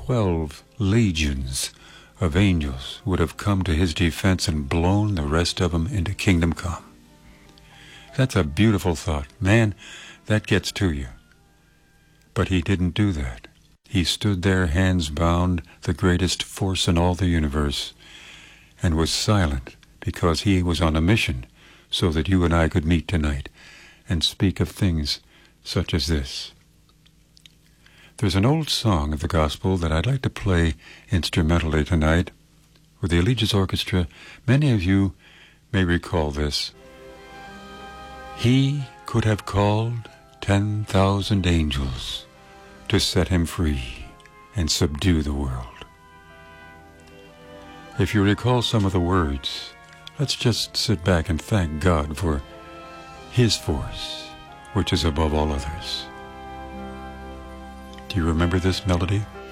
12 legions of angels would have come to his defense and blown the rest of them into kingdom come. That's a beautiful thought. Man, that gets to you. But he didn't do that. He stood there, hands bound, the greatest force in all the universe, and was silent because he was on a mission so that you and I could meet tonight and speak of things such as this. There's an old song of the gospel that I'd like to play instrumentally tonight with the Allegiance Orchestra. Many of you may recall this. He could have called 10,000 angels to set him free and subdue the world. If you recall some of the words, let's just sit back and thank God for his force, which is above all others. Do you remember this melody?